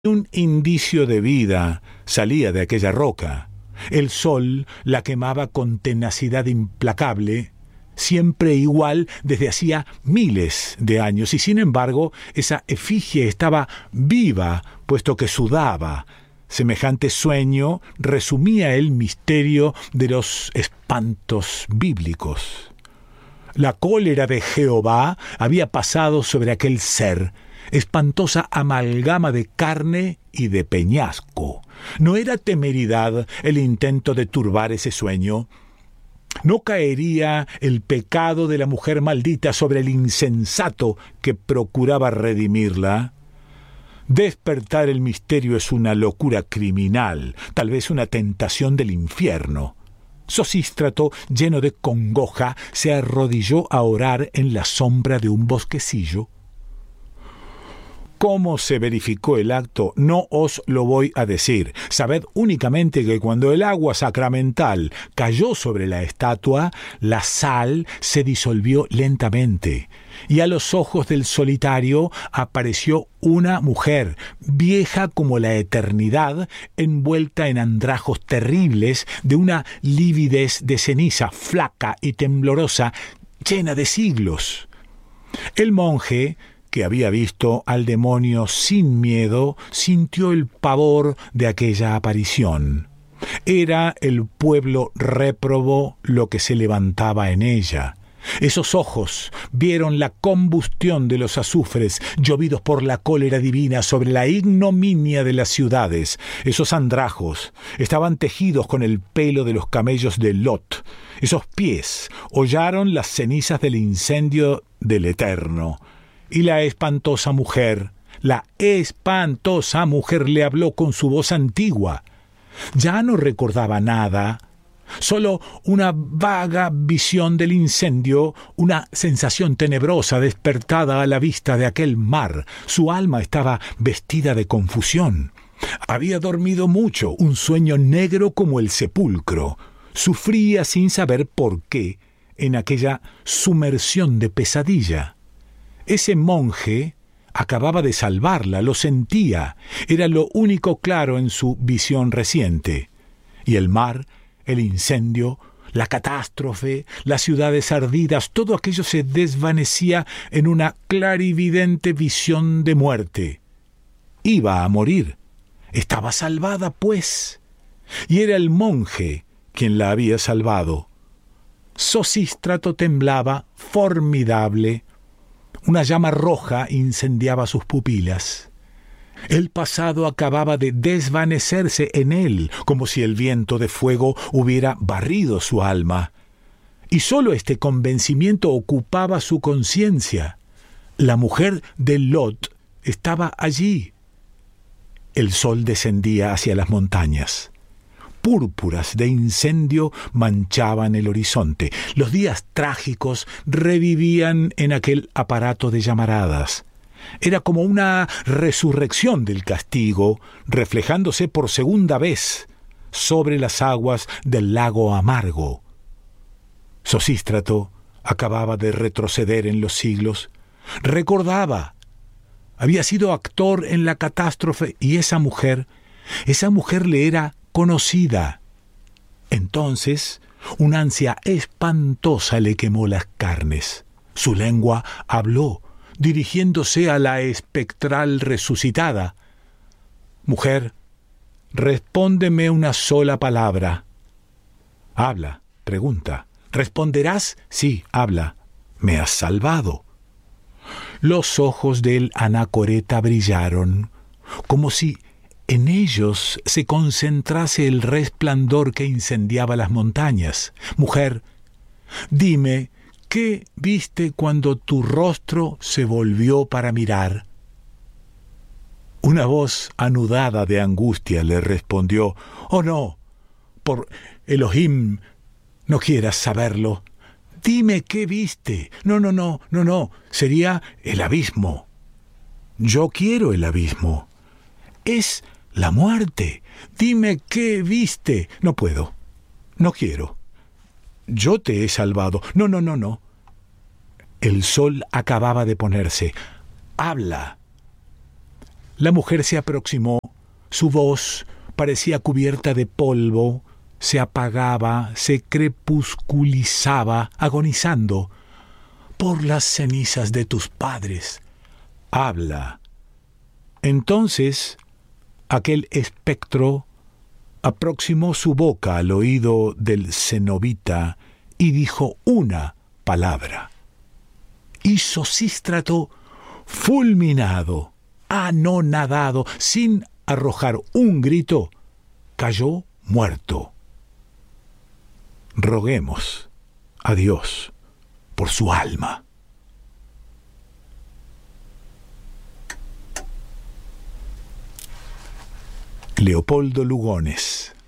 Un indicio de vida salía de aquella roca. El sol la quemaba con tenacidad implacable, siempre igual desde hacía miles de años, y sin embargo esa efigie estaba viva, puesto que sudaba. Semejante sueño resumía el misterio de los espantos bíblicos. La cólera de Jehová había pasado sobre aquel ser, espantosa amalgama de carne y de peñasco. ¿No era temeridad el intento de turbar ese sueño? ¿No caería el pecado de la mujer maldita sobre el insensato que procuraba redimirla? Despertar el misterio es una locura criminal, tal vez una tentación del infierno. Sosístrato, lleno de congoja, se arrodilló a orar en la sombra de un bosquecillo. ¿Cómo se verificó el acto? No os lo voy a decir. Sabed únicamente que cuando el agua sacramental cayó sobre la estatua, la sal se disolvió lentamente, y a los ojos del solitario apareció una mujer, vieja como la eternidad, envuelta en andrajos terribles, de una lividez de ceniza, flaca y temblorosa, llena de siglos. El monje, que había visto al demonio sin miedo, sintió el pavor de aquella aparición. Era el pueblo réprobo lo que se levantaba en ella. Esos ojos vieron la combustión de los azufres, llovidos por la cólera divina sobre la ignominia de las ciudades. Esos andrajos estaban tejidos con el pelo de los camellos de Lot. Esos pies hollaron las cenizas del incendio del Eterno. Y la espantosa mujer le habló con su voz antigua. Ya no recordaba nada, solo una vaga visión del incendio, una sensación tenebrosa despertada a la vista de aquel mar. Su alma estaba vestida de confusión. Había dormido mucho, un sueño negro como el sepulcro. Sufría sin saber por qué en aquella sumersión de pesadilla. Ese monje acababa de salvarla, lo sentía, era lo único claro en su visión reciente. Y el mar, el incendio, la catástrofe, las ciudades ardidas, todo aquello se desvanecía en una clarividente visión de muerte. Iba a morir. Estaba salvada, pues. Y era el monje quien la había salvado. Sosístrato temblaba, formidable. Una llama roja incendiaba sus pupilas. El pasado acababa de desvanecerse en él, como si el viento de fuego hubiera barrido su alma. Y sólo este convencimiento ocupaba su conciencia. La mujer de Lot estaba allí. El sol descendía hacia las montañas. Púrpuras de incendio manchaban el horizonte. Los días trágicos revivían en aquel aparato de llamaradas. Era como una resurrección del castigo, reflejándose por segunda vez sobre las aguas del lago amargo. Sosístrato acababa de retroceder en los siglos. Recordaba. Había sido actor en la catástrofe y esa mujer le era conocida. Entonces, una ansia espantosa le quemó las carnes. Su lengua habló, dirigiéndose a la espectral resucitada. Mujer, respóndeme una sola palabra. Habla, pregunta. ¿Responderás? Sí, habla. Me has salvado. Los ojos del anacoreta brillaron, como si en ellos se concentrase el resplandor que incendiaba las montañas. Mujer, dime, ¿qué viste cuando tu rostro se volvió para mirar? Una voz anudada de angustia le respondió: «Oh no, por Elohim, no quieras saberlo. Dime qué viste. No, sería el abismo. Yo quiero el abismo. Es la muerte. Dime qué viste». «No puedo. No quiero. Yo te he salvado». No. El sol acababa de ponerse. «Habla». La mujer se aproximó, su voz parecía cubierta de polvo, se apagaba, se crepusculizaba, agonizando. Por las cenizas de tus padres, habla. Entonces, aquel espectro aproximó su boca al oído del cenobita y dijo una palabra. Y Sosístrato, fulminado, anonadado, sin arrojar un grito, cayó muerto. Roguemos a Dios por su alma. Leopoldo Lugones.